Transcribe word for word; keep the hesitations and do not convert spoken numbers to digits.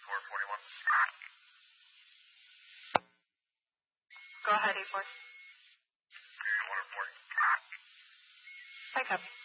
four forty-one. Go ahead, eight four. Okay, one oh four. I copy.